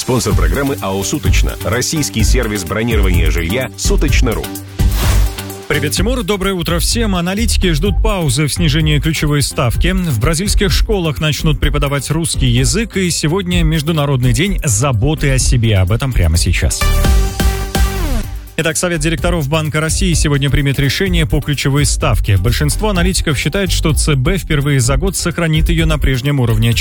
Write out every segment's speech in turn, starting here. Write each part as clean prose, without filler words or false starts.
Спонсор программы АО «Суточно». Российский сервис бронирования жилья «Суточно.ру». Привет, Тимур. Доброе утро всем. Аналитики ждут паузы в снижении ключевой ставки. В бразильских школах начнут преподавать русский язык. И сегодня Международный день заботы о себе. Об этом прямо сейчас. Итак, Совет директоров Банка России сегодня примет решение по ключевой ставке. Большинство аналитиков считает, что ЦБ впервые за год сохранит ее на прежнем уровне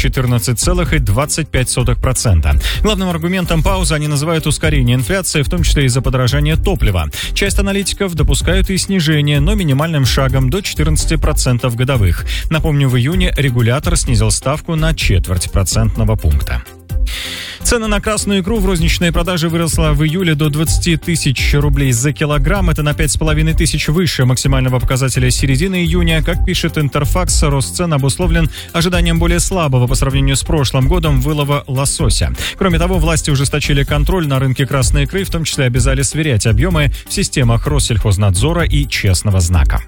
14,25%. Главным аргументом паузы они называют ускорение инфляции, в том числе из-за подорожания топлива. Часть аналитиков допускают и снижение, но минимальным шагом до 14% годовых. Напомню, в июне регулятор снизил ставку на 0,25 процентного пункта. Цена на красную икру в розничной продаже выросла в июле до 20 тысяч рублей за килограмм. Это на 5,5 тысяч выше максимального показателя середины июня. Как пишет Интерфакс, рост цен обусловлен ожиданием более слабого по сравнению с прошлым годом вылова лосося. Кроме того, власти ужесточили контроль на рынке красной икры, в том числе обязали сверять объемы в системах Россельхознадзора и Честного знака.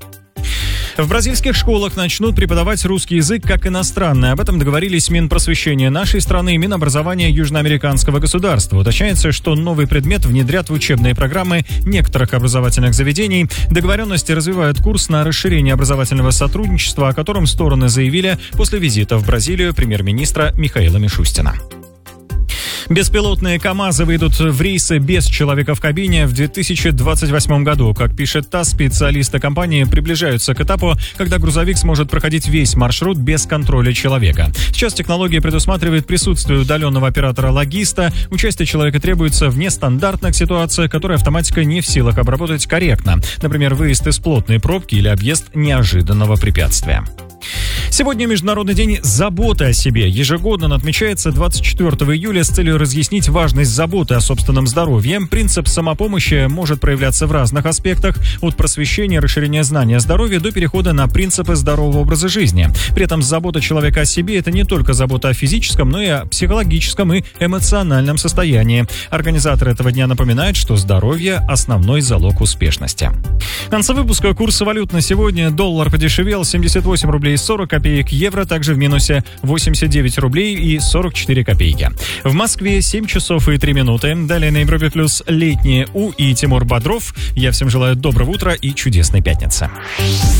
В бразильских школах начнут преподавать русский язык как иностранный. Об этом договорились Минпросвещения нашей страны и Минобразования южноамериканского государства. Уточняется, что новый предмет внедрят в учебные программы некоторых образовательных заведений. Договоренности развивают курс на расширение образовательного сотрудничества, о котором стороны заявили после визита в Бразилию премьер-министра Михаила Мишустина. Беспилотные КАМАЗы выйдут в рейсы без человека в кабине в 2028 году. Как пишет ТАСС, специалисты компании приближаются к этапу, когда грузовик сможет проходить весь маршрут без контроля человека. Сейчас технология предусматривает присутствие удаленного оператора-логиста. Участие человека требуется в нестандартных ситуациях, которые автоматика не в силах обработать корректно. Например, выезд из плотной пробки или объезд неожиданного препятствия. Сегодня Международный день заботы о себе. Ежегодно он отмечается 24 июля с целью разъяснить важность заботы о собственном здоровье. Принцип самопомощи может проявляться в разных аспектах, от просвещения, расширения знаний о здоровье до перехода на принципы здорового образа жизни. При этом забота человека о себе – это не только забота о физическом, но и о психологическом и эмоциональном состоянии. Организаторы этого дня напоминают, что здоровье – основной залог успешности. В конце выпуска курсы валют на сегодня. Доллар подешевел, 78 рублей 40 копеек, евро также в минусе 89 рублей и 44 копейки. В Москве 7 часов и 3 минуты. Далее на Европе Плюс летние У и Тимур Бодров. Я всем желаю доброго утра и чудесной пятницы.